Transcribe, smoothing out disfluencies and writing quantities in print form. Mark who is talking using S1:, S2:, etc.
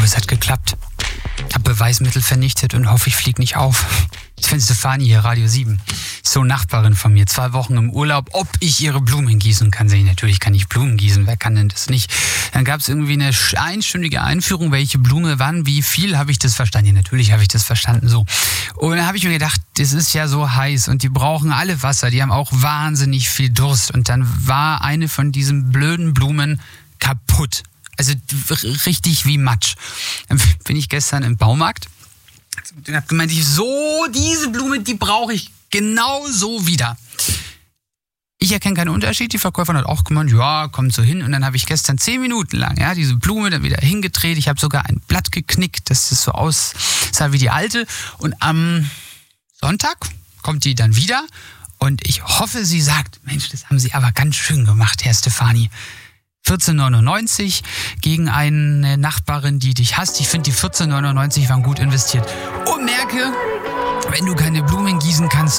S1: es hat geklappt. Hab Beweismittel vernichtet und hoffe, ich fliege nicht auf. Ich bin Stefanie hier, Radio 7. So Nachbarin von mir, 2 Wochen im Urlaub. Ob ich ihre Blumen gießen kann, sehe ich. Natürlich kann ich Blumen gießen, wer kann denn das nicht? Dann gab es irgendwie eine einstündige Einführung, welche Blume, wann, wie viel, habe ich das verstanden? Ja, natürlich habe ich das verstanden, so. Und dann habe ich mir gedacht, das ist ja so heiß und die brauchen alle Wasser, die haben auch wahnsinnig viel Durst. Und dann war eine von diesen blöden Blumen kaputt. Also richtig wie Matsch. Dann bin ich gestern im Baumarkt und habe gemeint, diese Blume, die brauche ich genau so wieder. Ich erkenne keinen Unterschied. Die Verkäuferin hat auch gemeint, ja, kommt so hin. Und dann habe ich gestern 10 Minuten lang diese Blume dann wieder hingedreht. Ich habe sogar ein Blatt geknickt, dass es so aussah wie die alte. Und am Sonntag kommt die dann wieder. Und ich hoffe, sie sagt, Mensch, das haben Sie aber ganz schön gemacht, Herr Stefani. 14,99 gegen eine Nachbarin, die dich hasst. Ich finde, die 14,99 waren gut investiert. Und merke, wenn du keine Blumen gießen kannst,